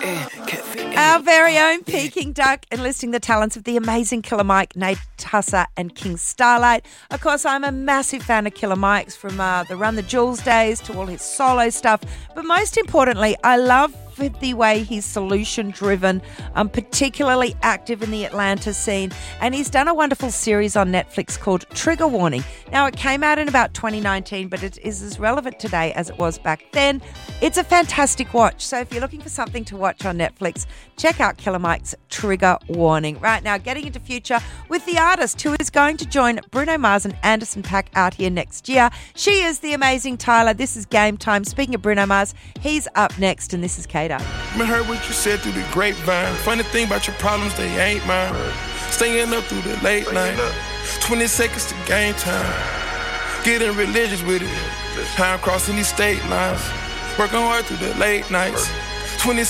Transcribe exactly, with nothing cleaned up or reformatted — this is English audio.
Our very own Peking Duck, enlisting the talents of the amazing Killer Mike, Nate Tusser and King Starlight. Of course, I'm a massive fan of Killer Mike's, from uh, the Run the Jewels days to all his solo stuff. But most importantly, I love the way he's solution-driven, um, particularly active in the Atlanta scene. And he's done a wonderful series on Netflix called Trigger Warning. Now, it came out in about twenty nineteen, but it is as relevant today as it was back then. It's a fantastic watch. So if you're looking for something to watch on Netflix, check out Killer Mike's Trigger Warning. Right now, getting into future with the artist who is going to join Bruno Mars and Anderson .Paak out here next year. She is the amazing Tyler. This is Game Time. Speaking of Bruno Mars, he's up next, and this is Kato. I heard what you said through the grapevine. Funny thing about your problems, they ain't mine. Staying up through the late night. twenty seconds to game time. Getting religious with it. How I'm crossing these state lines. Working hard through the late nights. twenty